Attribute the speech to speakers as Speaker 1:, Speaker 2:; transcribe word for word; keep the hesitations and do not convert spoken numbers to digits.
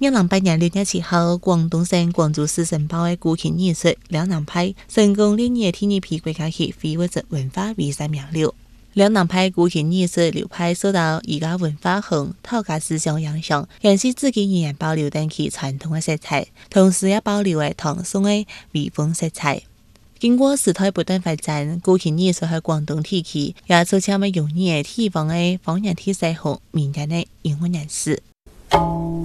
Speaker 1: 二零零八年六月七號，廣東省廣州市申報嘅古琴藝術兩人派成功連年第二批國家級非物質文化遺產名錄。兩人派古琴藝術流派受到儒家文化和道家思想影響，顯示自己仍然保留等其傳統嘅色彩，同時也保留咗唐宋嘅微風色彩。經過時代不斷發展，古琴藝術喺廣東地區也逐漸嘅融入地方嘅方言體系和民間嘅語文人士。